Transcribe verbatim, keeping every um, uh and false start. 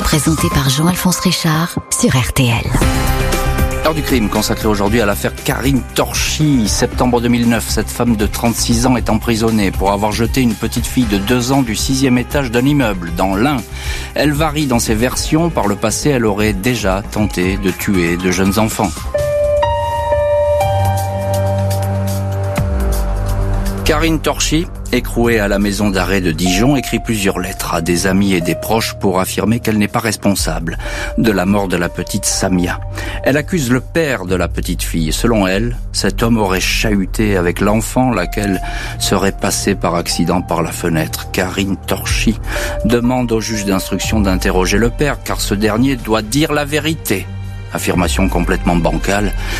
présenté par Jean-Alphonse Richard sur R T L. L'heure du crime consacrée aujourd'hui à l'affaire Karine Torchy. Septembre deux mille neuf, cette femme de trente-six ans est emprisonnée pour avoir jeté une petite fille de deux ans du sixième étage d'un immeuble dans l'Ain. Elle varie dans ses versions. Par le passé, elle aurait déjà tenté de tuer de jeunes enfants. Karine Torchy, écrouée à la maison d'arrêt de Dijon, écrit plusieurs lettres à des amis et des proches pour affirmer qu'elle n'est pas responsable de la mort de la petite Samia. Elle accuse le père de la petite fille. Selon elle, cet homme aurait chahuté avec l'enfant, laquelle serait passée par accident par la fenêtre. Karine Torchy demande au juge d'instruction d'interroger le père, car ce dernier doit dire la vérité. Affirmation complètement bancale,